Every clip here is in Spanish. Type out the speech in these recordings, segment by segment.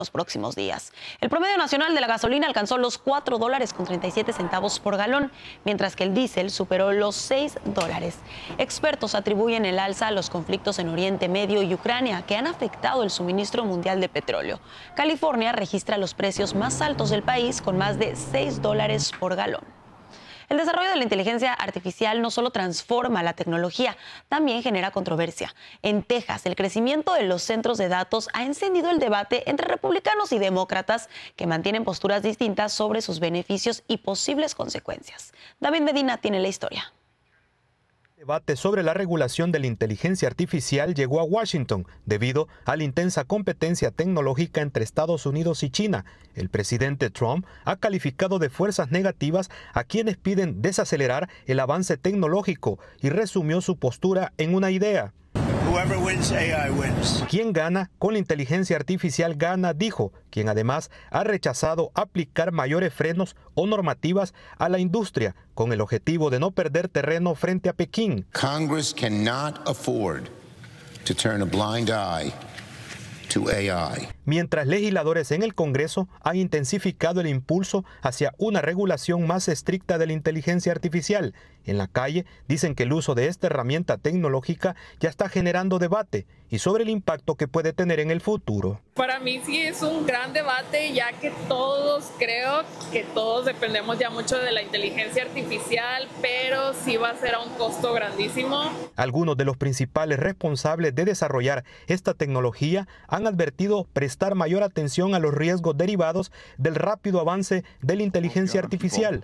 los próximos días. El promedio nacional de la gasolina alcanzó los $4.37 por galón, mientras que el diésel superó los $6. Expertos atribuyen el alza a los conflictos en Oriente Medio y Ucrania, que han afectado el suministro mundial de petróleo. California registra los precios más altos del país, con más de $6 por galón. El desarrollo de la inteligencia artificial no solo transforma la tecnología, también genera controversia. En Texas, el crecimiento de los centros de datos ha encendido el debate entre republicanos y demócratas, que mantienen posturas distintas sobre sus beneficios y posibles consecuencias. David Medina tiene la historia. El debate sobre la regulación de la inteligencia artificial llegó a Washington debido a la intensa competencia tecnológica entre Estados Unidos y China. El presidente Trump ha calificado de fuerzas negativas a quienes piden desacelerar el avance tecnológico y resumió su postura en una idea. Quien gana con la inteligencia artificial gana, dijo, quien además ha rechazado aplicar mayores frenos o normativas a la industria con el objetivo de no perder terreno frente a Pekín. Congress cannot afford to turn a blind eye to AI. Mientras legisladores en el Congreso han intensificado el impulso hacia una regulación más estricta de la inteligencia artificial, en la calle dicen que el uso de esta herramienta tecnológica ya está generando debate y sobre el impacto que puede tener en el futuro. Para mí sí es un gran debate, ya que creo que todos dependemos ya mucho de la inteligencia artificial, pero sí va a ser a un costo grandísimo. Algunos de los principales responsables de desarrollar esta tecnología han advertido prestar mayor atención a los riesgos derivados del rápido avance de la inteligencia artificial.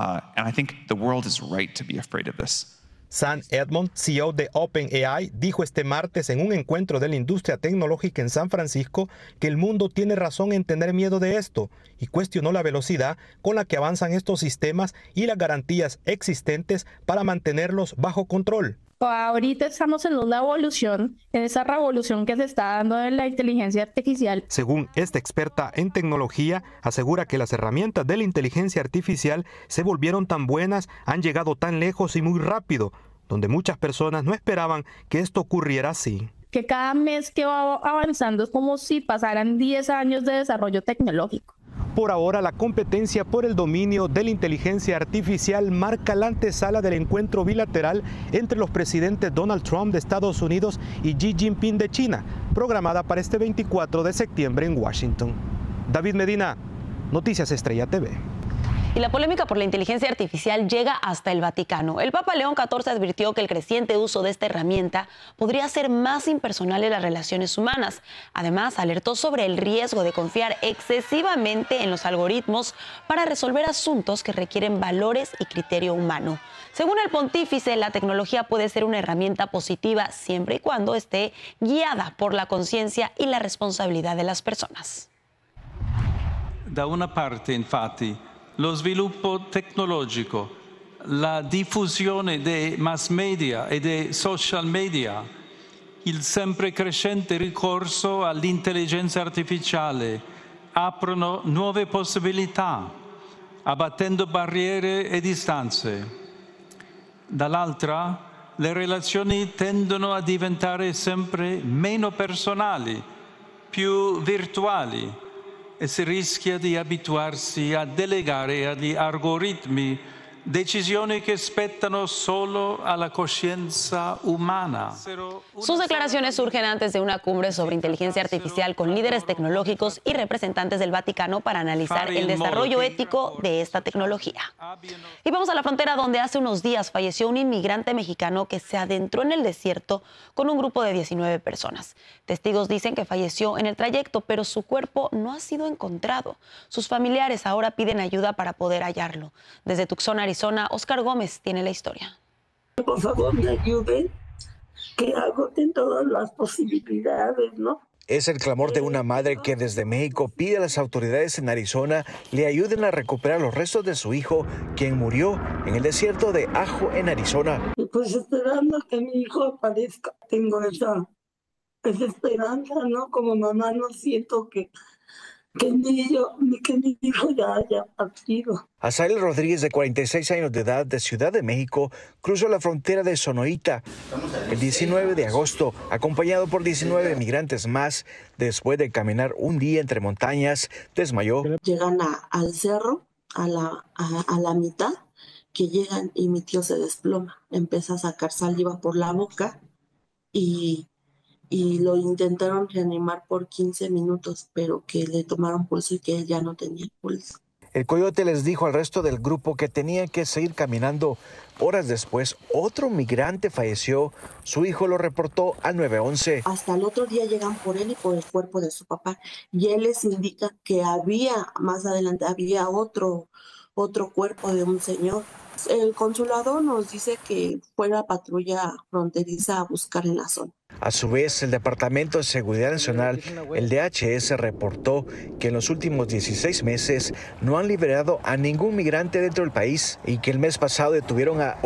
Sam Altman, CEO de OpenAI, dijo este martes en un encuentro de la industria tecnológica en San Francisco que el mundo tiene razón en tener miedo de esto y cuestionó la velocidad con la que avanzan estos sistemas y las garantías existentes para mantenerlos bajo control. Ahorita estamos en una evolución, en esa revolución que se está dando en la inteligencia artificial. Según esta experta en tecnología, asegura que las herramientas de la inteligencia artificial se volvieron tan buenas, han llegado tan lejos y muy rápido, donde muchas personas no esperaban que esto ocurriera así. Que cada mes que va avanzando es como si pasaran 10 años de desarrollo tecnológico. Por ahora, la competencia por el dominio de la inteligencia artificial marca la antesala del encuentro bilateral entre los presidentes Donald Trump de Estados Unidos y Xi Jinping de China, programada para este 24 de septiembre en Washington. David Medina, Noticias Estrella TV. Y la polémica por la inteligencia artificial llega hasta el Vaticano. El Papa León XIV advirtió que el creciente uso de esta herramienta podría hacer más impersonales las relaciones humanas. Además, alertó sobre el riesgo de confiar excesivamente en los algoritmos para resolver asuntos que requieren valores y criterio humano. Según el pontífice, la tecnología puede ser una herramienta positiva siempre y cuando esté guiada por la conciencia y la responsabilidad de las personas. Da una parte, infatti, lo sviluppo tecnologico, la diffusione dei mass media e dei social media, il sempre crescente ricorso all'intelligenza artificiale aprono nuove possibilità, abbattendo barriere e distanze. Dall'altra, le relazioni tendono a diventare sempre meno personali, più virtuali, e si rischia di abituarsi a delegare agli algoritmi decisioni que spettano solo a la conciencia humana. Sus declaraciones surgen antes de una cumbre sobre inteligencia artificial con líderes tecnológicos y representantes del Vaticano para analizar el desarrollo ético de esta tecnología. Y vamos a la frontera, donde hace unos días falleció un inmigrante mexicano que se adentró en el desierto con un grupo de 19 personas. Testigos dicen que falleció en el trayecto, pero su cuerpo no ha sido encontrado. Sus familiares ahora piden ayuda para poder hallarlo. Desde Tucson, Arizona, Oscar Gómez tiene la historia. Por favor, me ayuden, que agoten todas las posibilidades, ¿no? Es el clamor de una madre que desde México pide a las autoridades en Arizona le ayuden a recuperar los restos de su hijo, quien murió en el desierto de Ajo, en Arizona. Pues esperando que mi hijo aparezca, tengo esa esperanza, ¿no? Como mamá no siento que que ni mi hijo ya haya partido. Azael Rodríguez, de 46 años de edad, de Ciudad de México, cruzó la frontera de Sonoita el 19 de agosto, acompañado por 19 migrantes más. Después de caminar un día entre montañas, desmayó. Llegan al cerro, a la mitad, que llegan y mi tío se desploma. Empieza a sacar saliva por la boca y lo intentaron reanimar por 15 minutos, pero que le tomaron pulso y que él ya no tenía pulso. El coyote les dijo al resto del grupo que tenían que seguir caminando. Horas después, otro migrante falleció. Su hijo lo reportó al 911. Hasta el otro día llegan por él y por el cuerpo de su papá. Y él les indica que más adelante había otro cuerpo de un señor. El consulado nos dice que fue la patrulla fronteriza a buscar en la zona. A su vez, el Departamento de Seguridad Nacional, el DHS, reportó que en los últimos 16 meses no han liberado a ningún migrante dentro del país y que el mes pasado detuvieron a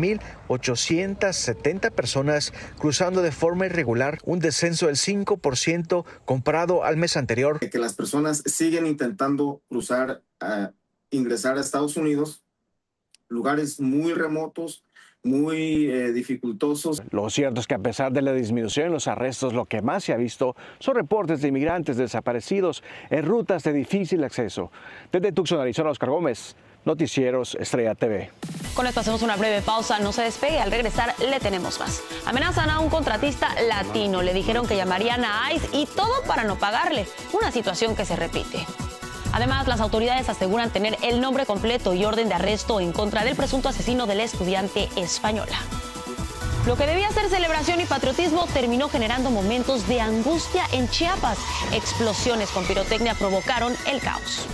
8.870 personas cruzando de forma irregular, un descenso del 5% comparado al mes anterior. Que las personas siguen intentando ingresar a Estados Unidos, lugares muy remotos, muy dificultosos. Lo cierto es que a pesar de la disminución en los arrestos, lo que más se ha visto son reportes de inmigrantes desaparecidos en rutas de difícil acceso. Desde Tucson, Arizona, Oscar Gómez, Noticieros Estrella TV. Con esto hacemos una breve pausa, no se despegue, al regresar le tenemos más. Amenazan a un contratista latino, le dijeron que llamarían a ICE y todo para no pagarle, una situación que se repite. Además, las autoridades aseguran tener el nombre completo y orden de arresto en contra del presunto asesino de la estudiante española. Lo que debía ser celebración y patriotismo terminó generando momentos de angustia en Chiapas. Explosiones con pirotecnia provocaron el caos.